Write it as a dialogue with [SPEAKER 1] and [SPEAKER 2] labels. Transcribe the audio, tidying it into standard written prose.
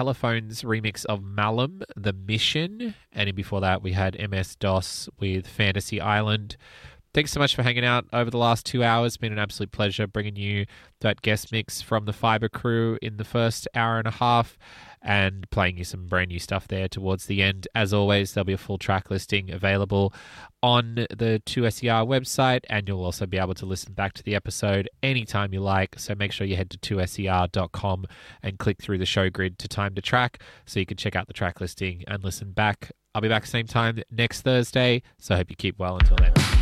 [SPEAKER 1] Telephone's remix of Malum, The Mission. And before that, we had MS-DOS with Fantasy Island. Thanks so much for hanging out over the last 2 hours. It's been an absolute pleasure bringing you that guest mix from the Fiber crew in the first hour and a half and playing you some brand new stuff there towards the end. As always, there'll be a full track listing available on the 2SER website, and you'll also be able to listen back to the episode anytime you like. So make sure you head to 2ser.com and click through the show grid to time the track so you can check out the track listing and listen back. I'll be back same time next Thursday, so I hope you keep well until then.